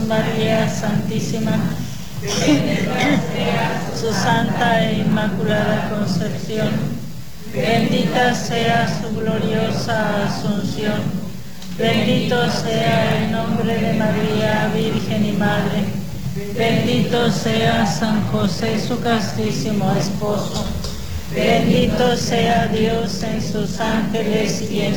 María Santísima, su santa e inmaculada concepción, bendita sea su gloriosa asunción, bendito sea el nombre de María, Virgen y Madre, bendito sea San José, su castísimo esposo, bendito sea Dios en sus ángeles y en